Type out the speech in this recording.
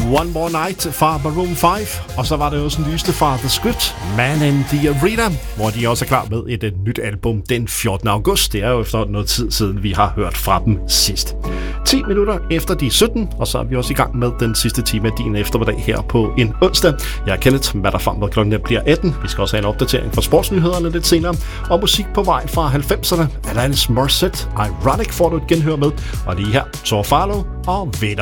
One More Night fra Maroon 5, og så var det også den nyeste fra The Script, Man in the Arena, hvor de også er klar med et nyt album den 14. august. Det er jo efter noget tid siden, vi har hørt fra dem sidst. 10 minutter efter de 17, og så er vi også i gang med den sidste time af din eftermiddag her på en onsdag. Jeg er Kenneth, hvad der frem med klokken bliver 18. Vi skal også have en opdatering fra sportsnyhederne lidt senere, og musik på vej fra 90'erne. Alanis Morissette, Ironic får du et genhør med, og lige her, Thor Farlow og Vader.